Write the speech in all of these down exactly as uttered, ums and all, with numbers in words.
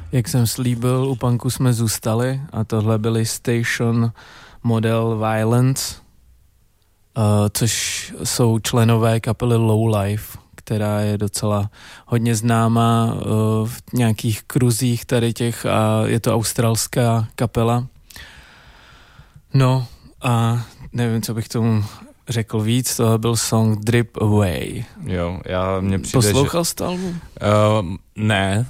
Jak jsem slíbil, u punku jsme zůstali a tohle byly Station Model Violence, uh, což jsou členové kapely Lowlife, která je docela hodně známá uh, v nějakých kruzích tady těch a je to australská kapela. No a nevím, co bych tomu řekl víc, tohle byl song Drip Away. Jo, já mě přijde, Poslouchal že... jsi to album? Uh, ne.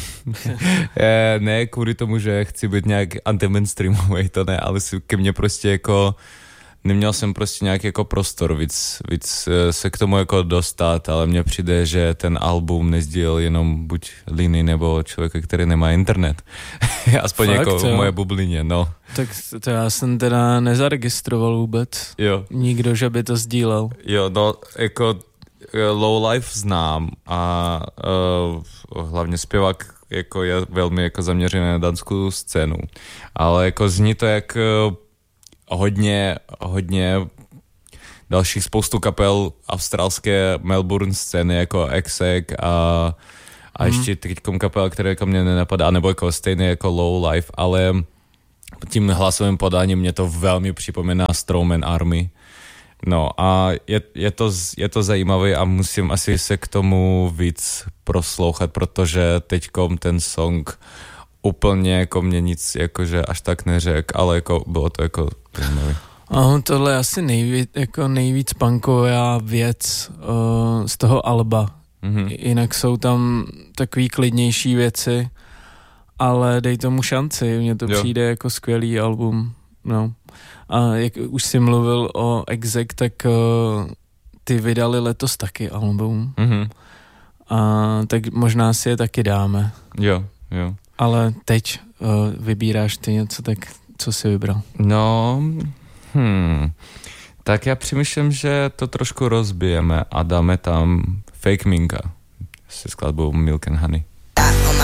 Ne kvůli tomu, že chci být nějak anti-mainstreamový, to ne, ale ke mně prostě jako neměl jsem prostě nějaký jako prostor víc, víc se k tomu jako dostat, ale mně přijde, že ten album nezdílel jenom buď Liny nebo člověka, který nemá internet. Aspoň Fakt, jako jo? v moje bublině, no. Tak to já jsem teda nezaregistroval vůbec. Jo. Nikdo, že by to sdílel. Jo, no, jako Lowlife znám a uh, hlavně zpěvák jako je velmi jako zaměřený na danskou scénu, ale jako zní to jak uh, hodně, hodně dalších spoustu kapel australské Melbourne scény jako Exec a, a hmm. ještě teďkom kapel, které jako mě nenapadá, nebo jako stejně jako Lowlife, ale tím hlasovým podáním mě to velmi připomíná Strawman Army. No a je, je, to, je to zajímavé a musím asi se k tomu víc proslouchat, protože teďkom ten song úplně jako mě nic jakože až tak neřek, ale jako bylo to jako zajímavé. Ahoj, tohle je asi nejvíc, jako nejvíc punková věc uh, z toho alba. Mm-hmm. Jinak jsou tam takový klidnější věci, ale dej tomu šanci, mně to jo. přijde jako skvělý album. No. A jak už jsi mluvil o Exec, tak uh, ty vydali letos taky album. Mm-hmm. A tak možná si je taky dáme. Jo, jo. Ale teď uh, vybíráš ty něco, tak co jsi vybral? No, hmm, tak já přemýšlím, že to trošku rozbijeme a dáme tam Fake Minka se skladbou Milk and Honey.